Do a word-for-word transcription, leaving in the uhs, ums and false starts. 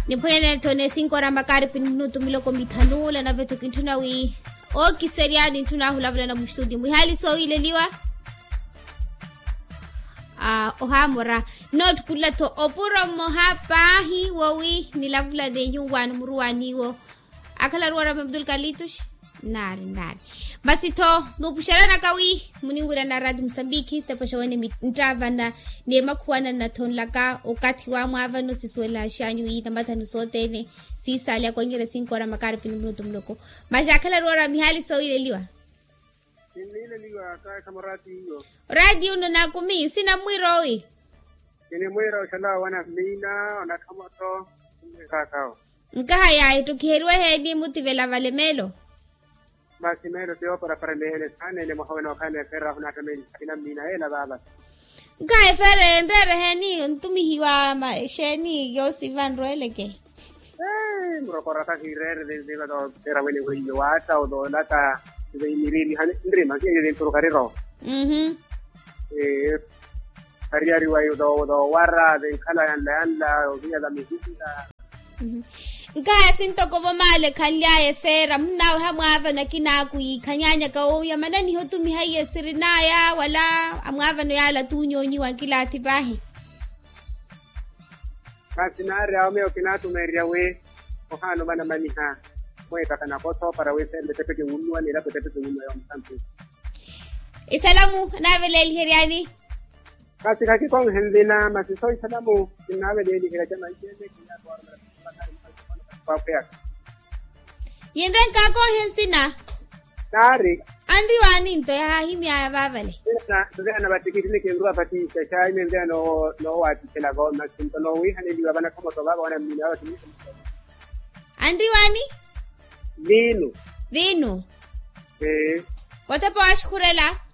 Nipoyana tone cinco ora makari minuto miloko mithanula na vetu kintuna wi o kiseriani tuna hulabla na mustudi muhali so ile liwa ah uh, ohamora not kulato opuro mohapa hi wowi nilabla de yungwan muruani wo akala ruara Abdul Kalitus nari nari basi to nupusharana kawi muningura na radio Msambiki tapashone mitravana nema kuana na tonlaka okati wa mwava no siswela shanyu ita matanu sotene sisali kwa ngire cinco ora makari minuto mloko mashakala ruara mihali so ile liwa ile liwa ka kamarati hiyo radio no nakumi sina mwiro wi ni mwiro shala wana mina ona kama to kakao nkaya tukiherwe hedi mutivela valemelo basi mero teo para para mele sana ile mhawana wakana fera huna tameni ina mina hela baba nkaya fere ndere heni ntumihiwa maisheni yosi van roeleke eh mrokora ta hirere de de do era wele wele wata o do lata de mirili han ndre ma ke de toro kariro mhm eh ariari wa do do warra de kala yan la o dia da misita mhm ngaya sinto ko male khalyaye fera mnawe hamwava na kinaku ikhanyanya ka o ya manani hotumi haye sirinaya wala amwava no yala tunyonyi wa kilati bahi kasinare au meo kinatu meria we ohano bana maniha mweta kana koso para we sende tepeke unwa ni lapo tepeke unwa ya msampu isalamu navele liheriani kasi kaki kong hendina masiso isalamu navele lihera chama ichende kina kwa papea yenden ka ko hensina tari andi wani nto ya himi ya babale na ndio batiki ni kendua pati cha ime ndio no no wati tena go na kinto no wi hani liwa bana kama to baba wana mina wati andi wani vino vino eh kote pa ashkurela